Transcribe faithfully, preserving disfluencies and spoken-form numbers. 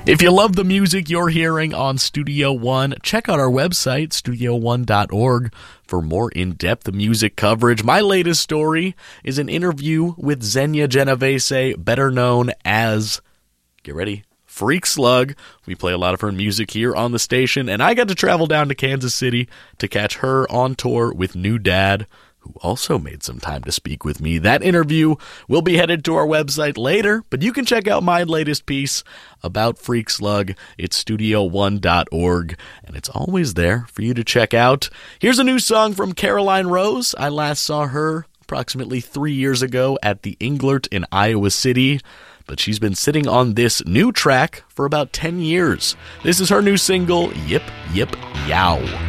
If you love the music you're hearing on Studio One, check out our website, studio one dot org, for more in-depth music coverage. My latest story is an interview with Xenia Genovese, better known as, get ready, Freak Slug. We play a lot of her music here on the station, and I got to travel down to Kansas City to catch her on tour with New Dad, who also made some time to speak with me. That interview will be headed to our website later, but you can check out my latest piece about Freak Slug. It's studio one dot org, and it's always there for you to check out. Here's a new song from Caroline Rose. I last saw her approximately three years ago at the Englert in Iowa City, but she's been sitting on this new track for about ten years. This is her new single, Yip Yip Yow.